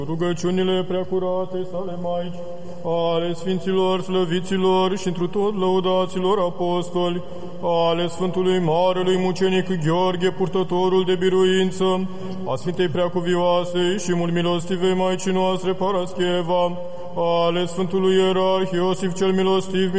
Rugăciunile preacurate sale Maici, ale Sfinților, slăviților și întru tot lăudaților apostoli, ale Sfântului Marelui Mucenic Gheorghe, purtătorul de biruință, a Sfintei Preacuvioase și mult milostive Maicii noastre Parascheva, ale Sfântului Ierarh Iosif cel Milostiv,